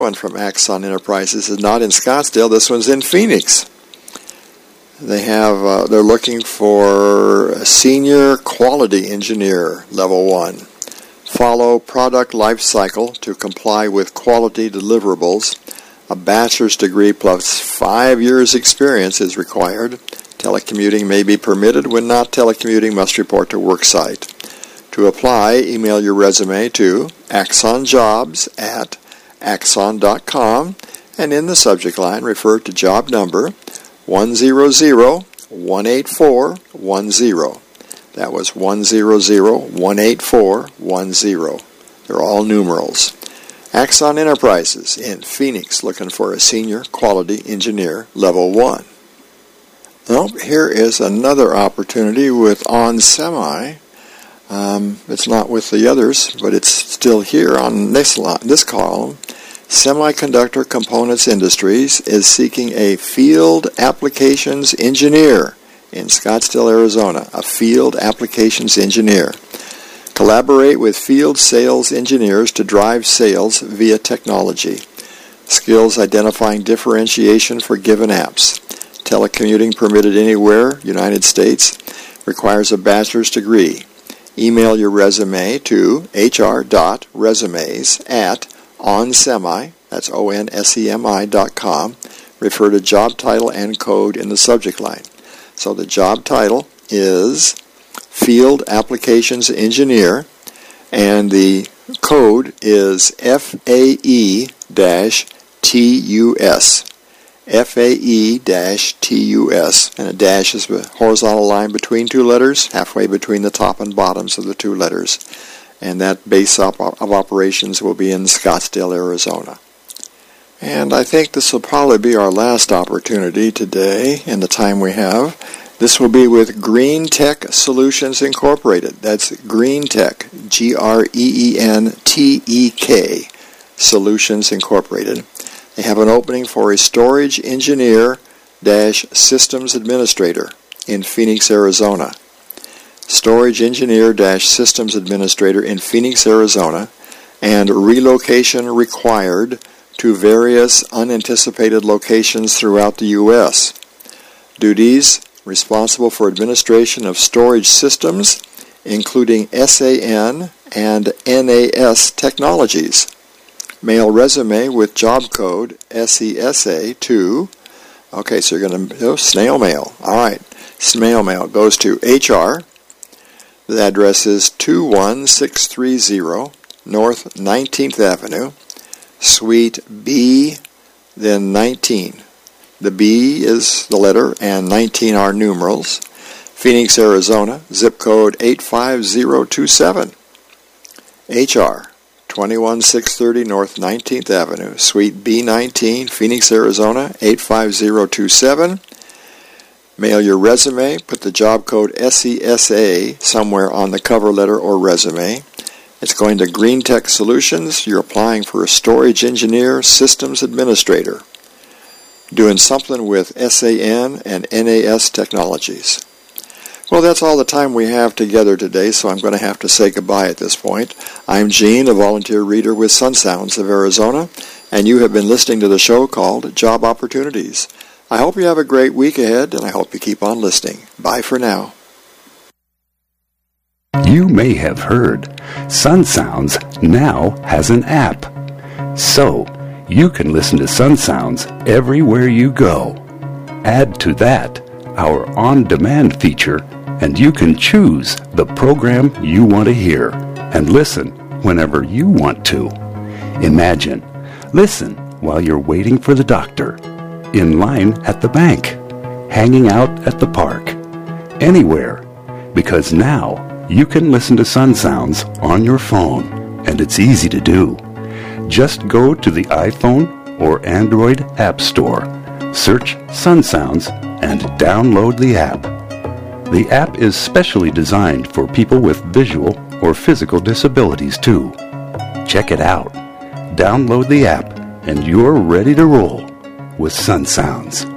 One from Axon Enterprises is not in Scottsdale. This one's in Phoenix. They're looking for a senior quality engineer, level 1. Follow product life cycle to comply with quality deliverables. A bachelor's degree plus 5 years experience is required. Telecommuting may be permitted. When not telecommuting, must report to worksite. To apply, email your resume to axonjobs@axon.com, and in the subject line, refer to job number 100-18410. That was 100-18410. They're all numerals. Axon Enterprises in Phoenix, looking for a senior quality engineer, level 1. Well, here is another opportunity with onsemi. It's not with the others, but it's still here on this column. Semiconductor Components Industries is seeking a field applications engineer in Scottsdale, Arizona. A field applications engineer. Collaborate with field sales engineers to drive sales via technology. Skills identifying differentiation for given apps. Telecommuting permitted anywhere, United States. Requires a bachelor's degree. Email your resume to hr.resumes@onsemi, that's ONSEMI.com. Refer to job title and code in the subject line. So the job title is Field Applications Engineer, and the code is FAE-TUS. FAE-TUS, and a dash is a horizontal line between two letters, halfway between the top and bottoms of the two letters. And that base of operations will be in Scottsdale, Arizona. And I think this will probably be our last opportunity today in the time we have. This will be with Green Tech Solutions Incorporated. That's Green Tech, GREENTEK, Solutions Incorporated. They have an opening for a storage engineer-systems administrator in Phoenix, Arizona. Storage engineer-systems administrator in Phoenix, Arizona, and relocation required to various unanticipated locations throughout the U.S. Duties: responsible for administration of storage systems, including SAN and NAS technologies. Mail resume with job code SESA to, okay, so you're going to snail mail. All right, snail mail goes to HR. The address is 21630 North 19th Avenue, Suite B, then 19. The B is the letter and 19 are numerals. Phoenix, Arizona, zip code 85027. HR. 21630 North 19th Avenue, Suite B19, Phoenix, Arizona, 85027. Mail your resume. Put the job code SESA somewhere on the cover letter or resume. It's going to Green Tech Solutions. You're applying for a storage engineer, systems administrator, doing something with SAN and NAS technologies. Well, that's all the time we have together today, so I'm going to have to say goodbye at this point. I'm Gene, a volunteer reader with Sun Sounds of Arizona, and you have been listening to the show called Job Opportunities. I hope you have a great week ahead, and I hope you keep on listening. Bye for now. You may have heard Sun Sounds now has an app. So, you can listen to Sun Sounds everywhere you go. Add to that our on-demand feature, and you can choose the program you want to hear and listen whenever you want to. Imagine, listen while you're waiting for the doctor, in line at the bank, hanging out at the park, anywhere, because now you can listen to Sun Sounds on your phone, and it's easy to do. Just go to the iPhone or Android App Store, search Sun Sounds, and download the app. The app is specially designed for people with visual or physical disabilities too. Check it out. Download the app and you're ready to roll with Sun Sounds.